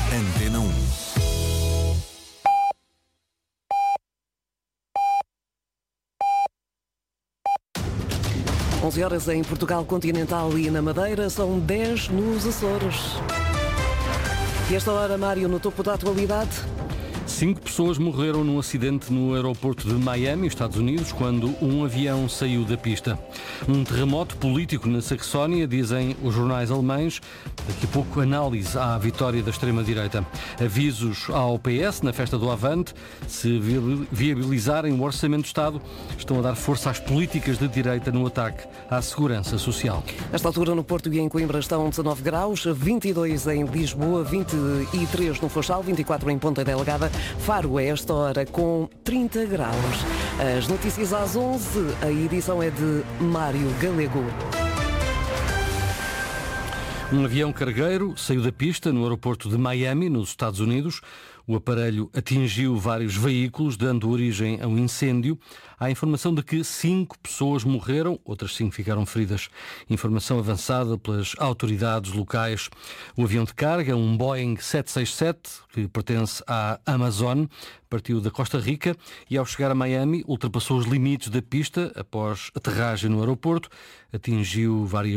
Antena 1. Onze horas em Portugal continental e na Madeira, são 10 nos Açores. E esta hora, Mário, no topo da atualidade. 5 pessoas morreram num acidente no aeroporto de Miami, Estados Unidos, quando um avião saiu da pista. Um terremoto político na Saxónia, dizem os jornais alemães. Daqui a pouco, análise à vitória da extrema-direita. Avisos ao PS na festa do Avante. Se viabilizarem o Orçamento do Estado, estão a dar força às políticas de direita no ataque à segurança social. Nesta altura, no Porto e em Coimbra estão 19 graus, 22 em Lisboa, 23 no Funchal, 24 em Ponta Delgada. Faro, a esta hora, com 30 graus. As notícias às 11, a edição é de Mário Galego. Um avião cargueiro saiu da pista no aeroporto de Miami, nos Estados Unidos. O aparelho atingiu vários veículos, dando origem a um incêndio. Há informação de que 5 pessoas morreram, outras 5 ficaram feridas. Informação avançada pelas autoridades locais. O avião de carga, um Boeing 767, que pertence à Amazon, partiu da Costa Rica e, ao chegar a Miami, ultrapassou os limites da pista após aterragem no aeroporto, atingiu várias